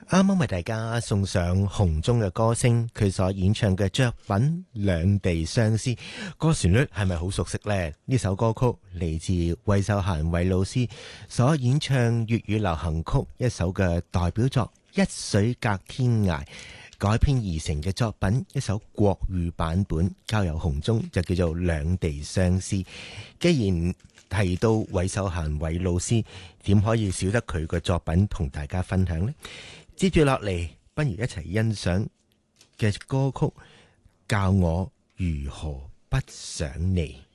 啱啱為大家送上紅中嘅歌聲，佢所演唱嘅作品《兩地相思》，個旋律係咪好熟悉呢？呢首歌曲嚟自韋秀嫻韋老師所演唱粵語流行曲一首嘅代表作《一水隔天涯》，改編而成嘅作品一首國語版本，交由紅中就叫做《兩地相思》。既然提到韋秀嫻韋老師，點可以少得佢嘅作品同大家分享呢？接住落嚟，不如一齊欣賞嘅歌曲《教我如何不想你》。